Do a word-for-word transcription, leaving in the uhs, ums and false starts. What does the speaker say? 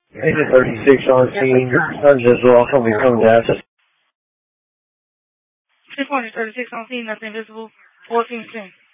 Agent thirty-six on scene. Guns as well. Coming from that. six one thirty-six on scene. Nothing visible. fourteen ten.